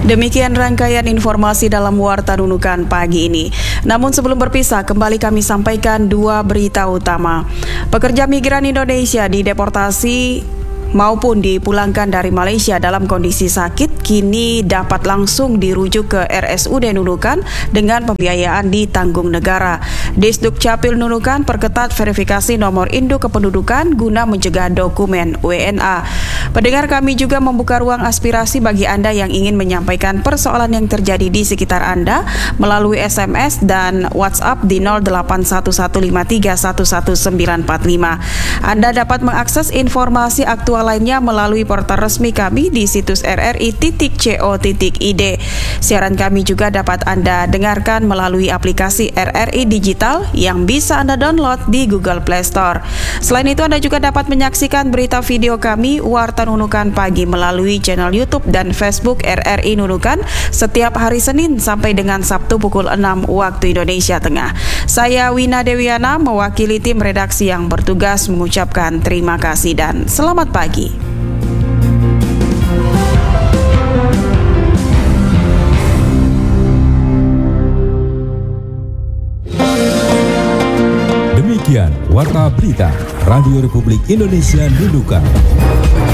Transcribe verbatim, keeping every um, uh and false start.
Demikian rangkaian informasi dalam Warta Nunukan pagi ini. Namun sebelum berpisah, kembali kami sampaikan dua berita utama. Pekerja migran Indonesia dideportasi maupun dipulangkan dari Malaysia dalam kondisi sakit kini dapat langsung dirujuk ke R S U D Nunukan dengan pembiayaan ditanggung negara. Disduk Capil Nunukan perketat verifikasi nomor induk kependudukan guna mencegah dokumen W N A. Pendengar, kami juga membuka ruang aspirasi bagi Anda yang ingin menyampaikan persoalan yang terjadi di sekitar Anda melalui S M S dan WhatsApp di nol delapan satu satu lima tiga satu satu sembilan empat lima. Anda dapat mengakses informasi aktual lainnya melalui portal resmi kami di situs r r i titik co titik i d. Siaran kami juga dapat Anda dengarkan melalui aplikasi R R I Digital yang bisa Anda download di Google Play Store. Selain itu, Anda juga dapat menyaksikan berita video kami Warta Nunukan Pagi melalui channel YouTube dan Facebook R R I Nunukan setiap hari Senin sampai dengan Sabtu pukul enam waktu Indonesia Tengah. Saya Wina Dewiana mewakili tim redaksi yang bertugas mengucapkan terima kasih dan selamat pagi. Demikian Warta Berita Radio Republik Indonesia Nunukan.